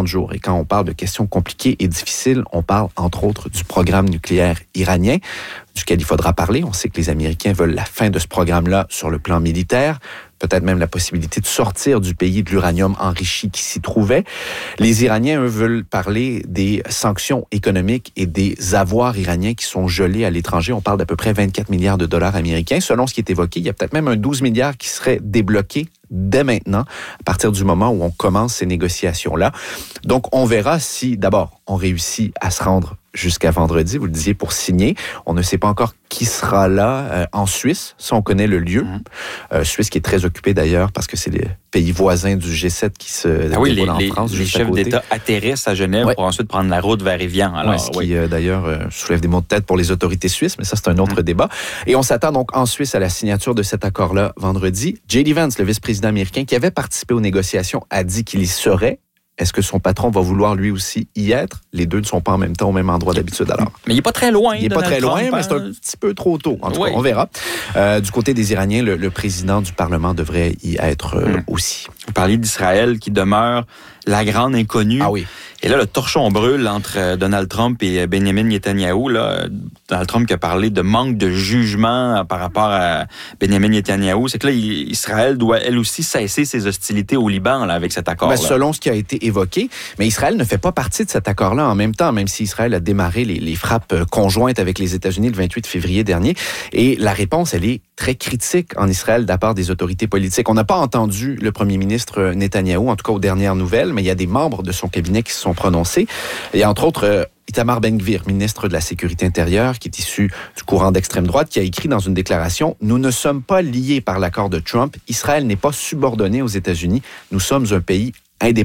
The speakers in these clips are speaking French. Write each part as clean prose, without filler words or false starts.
30 jours. Et quand on parle de questions compliquées et difficiles, on parle entre autres du programme nucléaire iranien, duquel il faudra parler. On sait que les Américains veulent la fin de ce programme-là sur le plan militaire, peut-être même la possibilité de sortir du pays de l'uranium enrichi qui s'y trouvait. Les Iraniens, eux, veulent parler des sanctions économiques et des avoirs iraniens qui sont gelés à l'étranger. On parle d'à peu près 24 milliards de dollars américains. Selon ce qui est évoqué, il y a peut-être même un 12 milliards qui serait débloqué dès maintenant, à partir du moment où on commence ces négociations-là. Donc, on verra si, d'abord, on réussit à se rendre jusqu'à vendredi, vous le disiez, pour signer. On ne sait pas encore qui sera là en Suisse. Ça, on connaît le lieu. Suisse qui est très occupé d'ailleurs parce que c'est les pays voisins du G7 qui se déroulent en France. Les chefs d'État atterrissent à Genève pour ensuite prendre la route vers Évian. Alors, ce qui d'ailleurs soulève des maux de tête pour les autorités suisses, mais ça, c'est un autre débat. Et on s'attend donc en Suisse à la signature de cet accord-là vendredi. J.D. Vance, le vice-président américain qui avait participé aux négociations, a dit qu'il y serait. Est-ce que son patron va vouloir lui aussi y être? Les deux ne sont pas en même temps au même endroit d'habitude alors. Mais il n'est pas très loin. Il n'est pas très loin, mais c'est un petit peu trop tôt. En tout cas, on verra. Du côté des Iraniens, le président du Parlement devrait y être aussi. Vous parliez d'Israël qui demeure la grande inconnue. Ah oui. Et là, le torchon brûle entre Donald Trump et Benjamin Netanyahou. Là, Donald Trump qui a parlé de manque de jugement par rapport à Benjamin Netanyahou. C'est que là, Israël doit, elle aussi, cesser ses hostilités au Liban là, avec cet accord-là. Selon ce qui a été évoqué. Mais Israël ne fait pas partie de cet accord-là en même temps, même si Israël a démarré les frappes conjointes avec les États-Unis le 28 février dernier. Et la réponse, elle est très critique en Israël de la part des autorités politiques. On n'a pas entendu le premier ministre Netanyahou, en tout cas aux dernières nouvelles, mais il y a des membres de son cabinet qui se sont prononcés. Et entre autres, Itamar Ben-Gvir, ministre de la Sécurité intérieure, qui est issu du courant d'extrême droite, qui a écrit dans une déclaration « Nous ne sommes pas liés par l'accord de Trump. Israël n'est pas subordonné aux États-Unis. Nous sommes un pays indépendant. »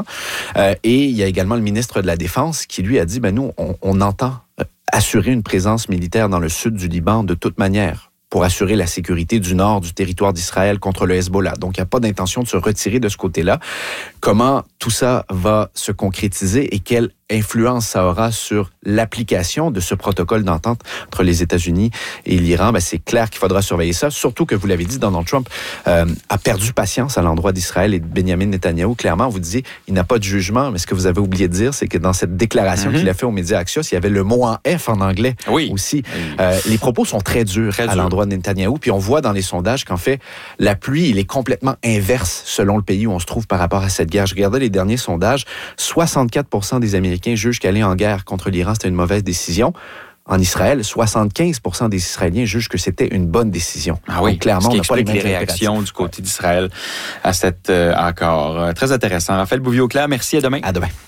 Et il y a également le ministre de la Défense qui, lui, a dit « Nous, on entend assurer une présence militaire dans le sud du Liban de toute manière. » pour assurer la sécurité du nord du territoire d'Israël contre le Hezbollah. Donc, il n'y a pas d'intention de se retirer de ce côté-là. Comment tout ça va se concrétiser et quelle influence ça aura sur l'application de ce protocole d'entente entre les États-Unis et l'Iran, c'est clair qu'il faudra surveiller ça. Surtout que, vous l'avez dit, Donald Trump a perdu patience à l'endroit d'Israël et de Benjamin Netanyahou. Clairement, vous disiez, il n'a pas de jugement, mais ce que vous avez oublié de dire, c'est que dans cette déclaration qu'il a fait aux médias Axios, il y avait le mot en F en anglais aussi. Les propos sont très durs à l'endroit de Netanyahou, puis on voit dans les sondages qu'en fait, l'appui, il est complètement inverse selon le pays où on se trouve par rapport à cette guerre. Je regardais les derniers sondages, 64% des Américains jugent qu'aller en guerre contre l'Iran, c'était une mauvaise décision. En Israël, 75% des Israéliens jugent que c'était une bonne décision. Donc, clairement, on n'a pas les réactions du côté d'Israël à cet accord. Très intéressant. Raphaël Bouvier-Auclair, merci. À demain. À demain.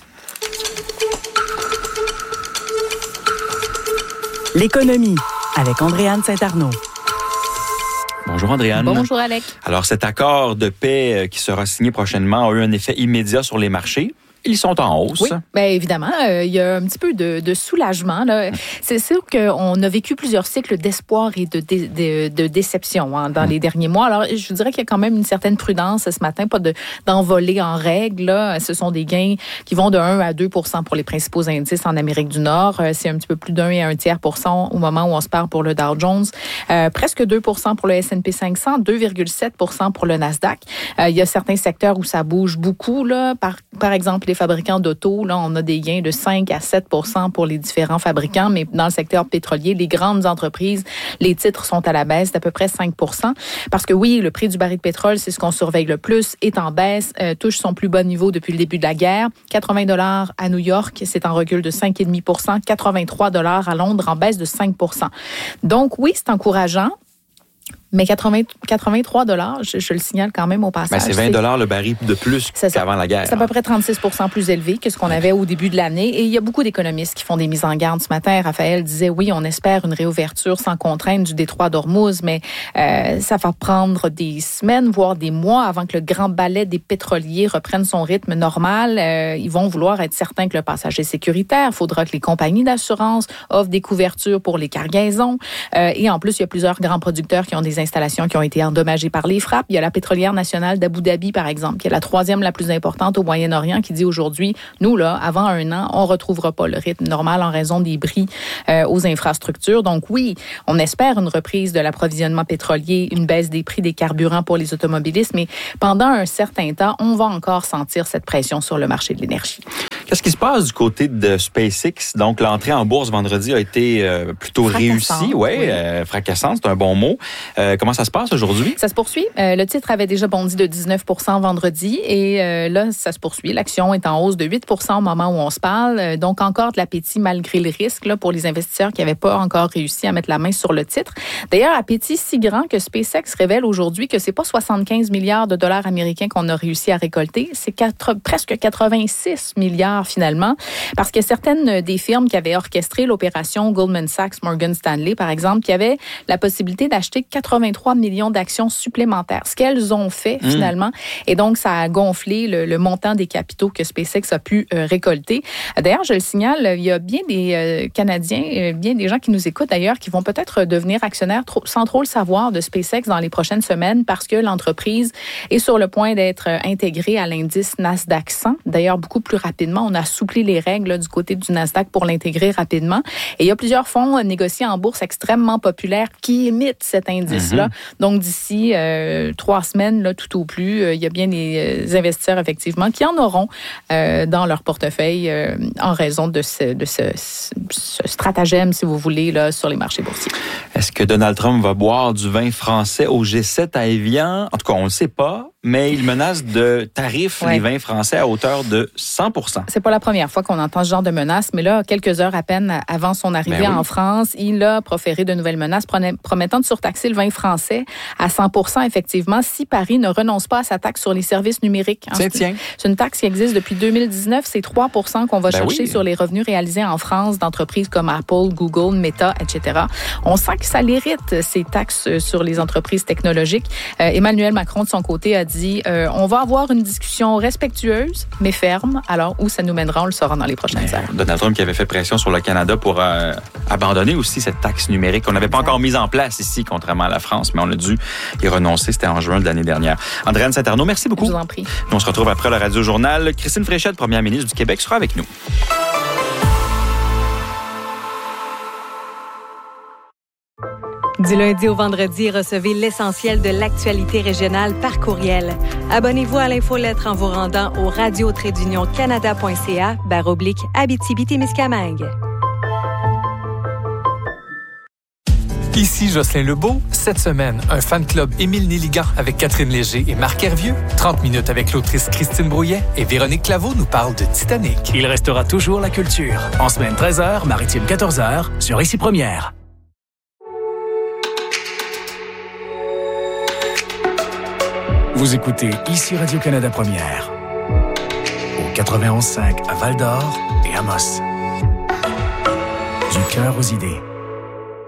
L'économie avec Andréanne Saint-Arnaud. Bonjour Andréanne. Bonjour Alec. Alors cet accord de paix qui sera signé prochainement a eu un effet immédiat sur les marchés. Ils sont en hausse. Oui, bien évidemment, il y a un petit peu de soulagement. Là. C'est sûr qu'on a vécu plusieurs cycles d'espoir et de déception dans les derniers mois. Alors, je vous dirais qu'il y a quand même une certaine prudence ce matin, pas d'envoler en règle. Là. Ce sont des gains qui vont de 1 à 2 % pour les principaux indices en Amérique du Nord. C'est un petit peu plus d'1 et 1 tiers % au moment où on se parle pour le Dow Jones. Presque 2 % pour le S&P 500, 2,7 % pour le Nasdaq. Il y a certains secteurs où ça bouge beaucoup. Là. Par exemple, les fabricants d'auto, là, on a des gains de 5 à 7 % pour les différents fabricants, mais dans le secteur pétrolier, les grandes entreprises, les titres sont à la baisse d'à peu près 5 % parce que oui, le prix du baril de pétrole, c'est ce qu'on surveille le plus, est en baisse, touche son plus bas niveau depuis le début de la guerre. 80 $ à New York, c'est en recul de 5,5 %, 83 $ à Londres, en baisse de 5 %. Donc oui, c'est encourageant. Mais 83 $, je le signale quand même au passage. C'est 20 $ le baril de plus qu'avant la guerre. C'est à peu près 36 % plus élevé que ce qu'on avait au début de l'année. Et il y a beaucoup d'économistes qui font des mises en garde ce matin. Raphaël disait, oui, on espère une réouverture sans contrainte du détroit d'Ormuz, mais ça va prendre des semaines, voire des mois avant que le grand balai des pétroliers reprenne son rythme normal. Ils vont vouloir être certains que le passage est sécuritaire. Il faudra que les compagnies d'assurance offrent des couvertures pour les cargaisons. Et en plus, il y a plusieurs grands producteurs qui ont des installations qui ont été endommagées par les frappes. Il y a la pétrolière nationale d'Abu Dhabi, par exemple, qui est la troisième la plus importante au Moyen-Orient, qui dit aujourd'hui, nous, là, avant 1 an, on ne retrouvera pas le rythme normal en raison des bris aux infrastructures. Donc oui, on espère une reprise de l'approvisionnement pétrolier, une baisse des prix des carburants pour les automobilistes, mais pendant un certain temps, on va encore sentir cette pression sur le marché de l'énergie. Qu'est-ce qui se passe du côté de SpaceX? Donc, l'entrée en bourse vendredi a été plutôt réussie. Fracassante, c'est un bon mot. Comment ça se passe aujourd'hui? Ça se poursuit. Le titre avait déjà bondi de 19 % vendredi et là, ça se poursuit. L'action est en hausse de 8 % au moment où on se parle. Donc, encore de l'appétit malgré le risque là, pour les investisseurs qui n'avaient pas encore réussi à mettre la main sur le titre. D'ailleurs, appétit si grand que SpaceX révèle aujourd'hui que c'est pas 75 milliards de dollars américains qu'on a réussi à récolter, c'est presque 86 milliards finalement, parce qu'il y a certaines des firmes qui avaient orchestré l'opération, Goldman Sachs, Morgan Stanley par exemple, qui avaient la possibilité d'acheter 83 millions d'actions supplémentaires, ce qu'elles ont fait finalement, et donc ça a gonflé le montant des capitaux que SpaceX a pu récolter. D'ailleurs, je le signale, il y a bien des Canadiens, bien des gens qui nous écoutent d'ailleurs, qui vont peut-être devenir actionnaires sans trop le savoir de SpaceX dans les prochaines semaines parce que l'entreprise est sur le point d'être intégrée à l'indice Nasdaq 100. D'ailleurs, beaucoup plus rapidement. On a assoupli les règles là, du côté du Nasdaq pour l'intégrer rapidement. Et il y a plusieurs fonds négociés en bourse extrêmement populaires qui imitent cet indice-là. Donc, d'ici 3 semaines, là, tout au plus, il y a bien des investisseurs, effectivement, qui en auront dans leur portefeuille en raison de ce stratagème, si vous voulez, là, sur les marchés boursiers. Est-ce que Donald Trump va boire du vin français au G7 à Évian? En tout cas, on ne le sait pas, mais il menace de tarifs les vins français à hauteur de 100 %. C'est pas la première fois qu'on entend ce genre de menace, mais là, quelques heures à peine avant son arrivée en France, il a proféré de nouvelles menaces promettant de surtaxer le vin français à 100 % effectivement, si Paris ne renonce pas à sa taxe sur les services numériques. Tiens. C'est une taxe qui existe depuis 2019. C'est 3 % qu'on va chercher sur les revenus réalisés en France d'entreprises comme Apple, Google, Meta, etc. On sent que ça l'irrite, ces taxes sur les entreprises technologiques. Emmanuel Macron, de son côté, a dit on va avoir une discussion respectueuse, mais ferme. Alors, où ça nous mènera, on le saura dans les prochaines heures. Donald Trump qui avait fait pression sur le Canada pour abandonner aussi cette taxe numérique qu'on n'avait pas encore mise en place ici, contrairement à la France, mais on a dû y renoncer. C'était en juin de l'année dernière. Andréane Saint-Arnaud, merci beaucoup. Je vous en prie. Nous, on se retrouve après le Radio-Journal. Christine Fréchette, première ministre du Québec, sera avec nous. Du lundi au vendredi, recevez l'essentiel de l'actualité régionale par courriel. Abonnez-vous à l'infolettre en vous rendant au radio-canada.ca/Abitibi-Témiscamingue. Ici Jocelyn Lebeau. Cette semaine, un fan club Émile Néligan avec Catherine Léger et Marc Hervieux. 30 minutes avec l'autrice Christine Brouillet et Véronique Claveau nous parle de Titanic. Il restera toujours la culture. En semaine 13h, maritime 14h, sur Ici Première. Vous écoutez Ici Radio-Canada Première. Au 91.5 à Val-d'Or et Amos. Du cœur aux idées.